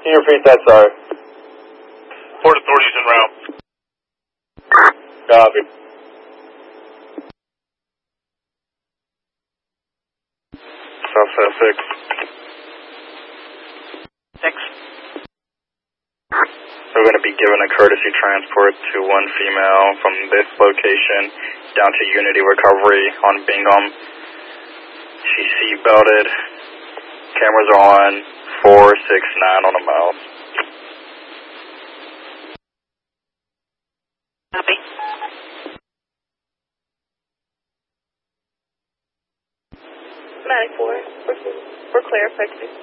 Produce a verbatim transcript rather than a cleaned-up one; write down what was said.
Can you repeat that, sorry? Port Authority's en route. Copy. Southwest six. Six. We're going to be given a courtesy transport to one female from this location down to Unity Recovery on Bingham. She's seatbelted. Cameras are on. four six nine on the mouth. Copy. Matic four. We're, we're clear, effective.